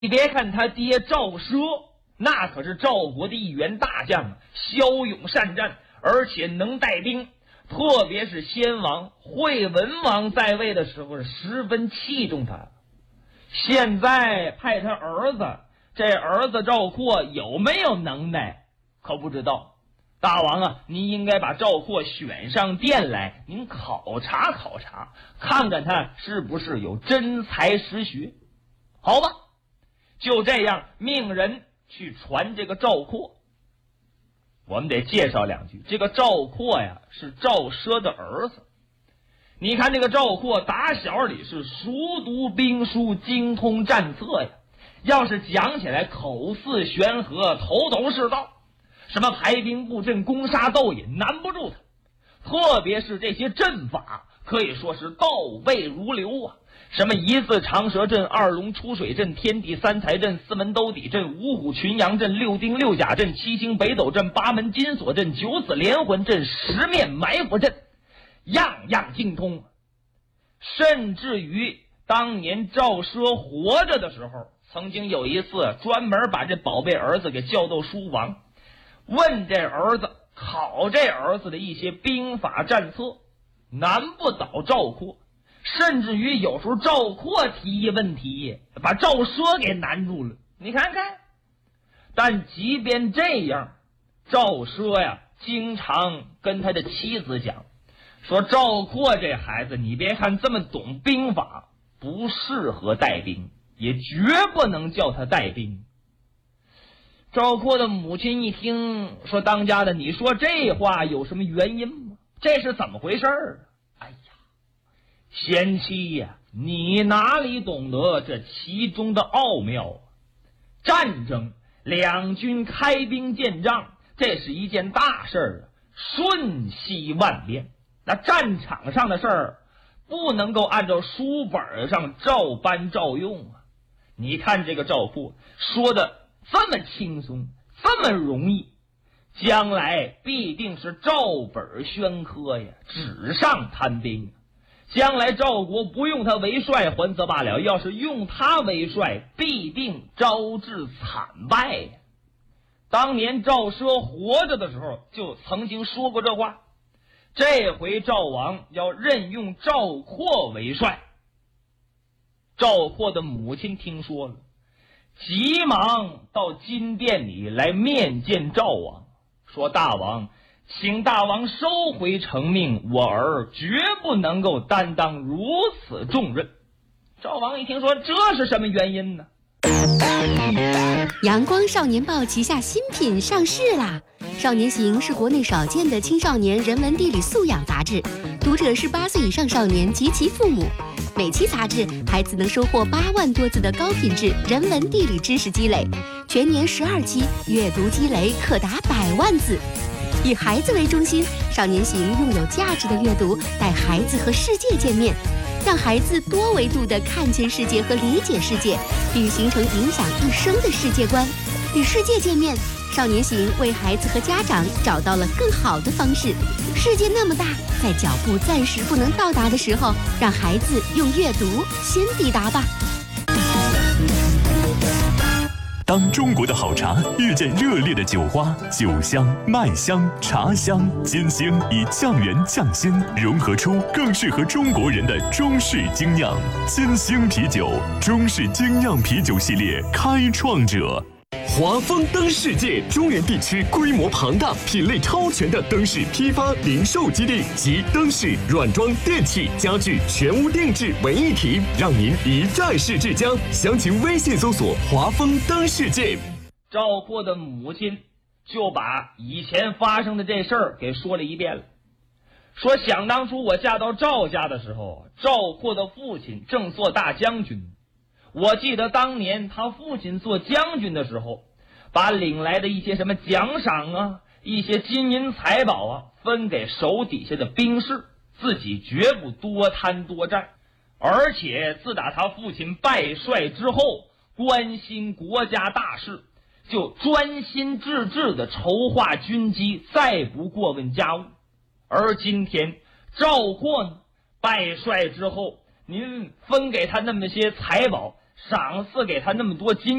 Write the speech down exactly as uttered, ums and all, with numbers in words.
你别看他爹赵奢，那可是赵国的一员大将，骁勇善战，而且能带兵。特别是先王惠文王在位的时候，是十分器重他。现在派他儿子，这儿子赵括有没有能耐，可不知道。大王啊，您应该把赵括选上殿来，您考察考察，看看他是不是有真才实学。好吧，就这样命人去传这个赵括。我们得介绍两句，这个赵括呀是赵奢的儿子。你看这个赵括打小里是熟读兵书，精通战策呀，要是讲起来口似悬河，头头是道，什么排兵布阵，攻杀斗隐，难不住他。特别是这些阵法可以说是倒背如流啊，什么一字长蛇阵、二龙出水阵、天地三才阵、四门兜底阵、五虎群羊阵、六丁六甲阵、七星北斗阵、八门金锁阵、九子连环阵、十面埋伏阵，样样精通。甚至于当年赵奢活着的时候，曾经有一次专门把这宝贝儿子给叫到书房，问这儿子，考这儿子的一些兵法战策，难不倒赵括。甚至于有时候赵括提一问题，把赵奢给难住了。你看看，但即便这样，赵奢呀经常跟他的妻子讲，说赵括这孩子，你别看这么懂兵法，不适合带兵，也绝不能叫他带兵。赵括的母亲一听，说当家的，你说这话有什么原因吗？这是怎么回事啊？哎呀，贤妻呀，你哪里懂得这其中的奥妙啊？战争，两军开兵见仗，这是一件大事儿啊，瞬息万变。那战场上的事儿不能够按照书本上照搬照用啊。你看这个赵括说的这么轻松，这么容易，将来必定是照本宣科呀，纸上谈兵。将来赵国不用他为帅还则罢了，要是用他为帅，必定招致惨败呀。当年赵奢活着的时候就曾经说过这话，这回赵王要任用赵括为帅。赵括的母亲听说了，急忙到金殿里来面见赵王，说大王，请大王收回成命，我儿绝不能够担当如此重任。赵王一听说这是什么原因呢？ 阳光少年报旗下新品上市啦！少年行是国内少见的青少年人文地理素养杂志，读者是八岁以上少年及其父母。每期杂志，孩子能收获八万多字的高品质人文地理知识积累，全年十二期，阅读积累可达百万字。以孩子为中心，少年行用有价值的阅读带孩子和世界见面，让孩子多维度地看见世界和理解世界，并形成影响一生的世界观。与世界见面，少年行为孩子和家长找到了更好的方式。世界那么大，在脚步暂时不能到达的时候，让孩子用阅读先抵达吧。 当中国的好茶遇见热烈的酒花，酒香、麦香、茶香，金星以酱园匠心融合出更适合中国人的中式精酿。金星啤酒，中式精酿啤酒系列开创者。华丰灯世界中原地区规模庞大、品类超全的灯饰批发零售基地，集灯饰、软装、电器、家具全屋定制为一体，让您一站式至家。详情微信搜索华丰灯世界。 赵括的母亲就把以前发生的这事儿给说了一遍了，说想当初我嫁到赵家的时候，赵括的父亲正做大将军。我记得当年他父亲做将军的时候，把领来的一些什么奖赏啊，一些金银财宝啊，分给手底下的兵士，自己绝不多贪多占。而且自打他父亲拜帅之后，关心国家大事，就专心致志地筹划军机，再不过问家务。而今天赵括呢，拜帅之后，您分给他那么些财宝， 赏赐给他那么多金